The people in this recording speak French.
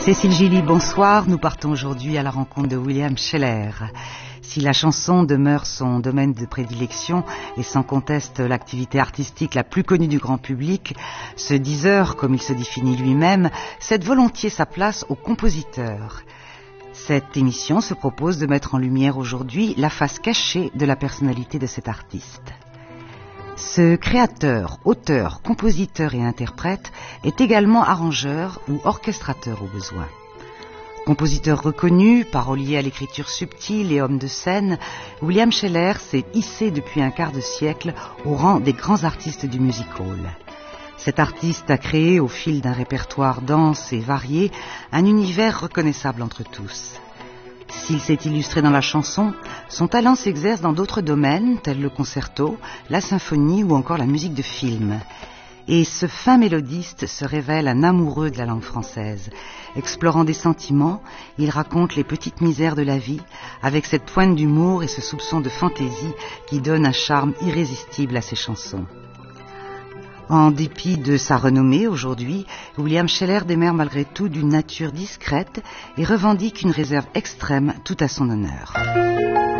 Cécile Gilly, bonsoir. Nous partons aujourd'hui à la rencontre de William Sheller. Si la chanson demeure son domaine de prédilection et sans conteste l'activité artistique la plus connue du grand public, ce diseur, comme il se définit lui-même, cède volontiers sa place au compositeur. Cette émission se propose de mettre en lumière aujourd'hui la face cachée de la personnalité de cet artiste. Ce créateur, auteur, compositeur et interprète est également arrangeur ou orchestrateur au besoin. Compositeur reconnu, parolier à l'écriture subtile et homme de scène, William Sheller s'est hissé depuis un quart de siècle au rang des grands artistes du music hall. Cet artiste a créé, au fil d'un répertoire dense et varié, un univers reconnaissable entre tous. S'il s'est illustré dans la chanson, son talent s'exerce dans d'autres domaines, tels le concerto, la symphonie ou encore la musique de film. Et ce fin mélodiste se révèle un amoureux de la langue française. Explorant des sentiments, il raconte les petites misères de la vie, avec cette pointe d'humour et ce soupçon de fantaisie qui donne un charme irrésistible à ses chansons. En dépit de sa renommée aujourd'hui, William Sheller demeure malgré tout d'une nature discrète et revendique une réserve extrême tout à son honneur.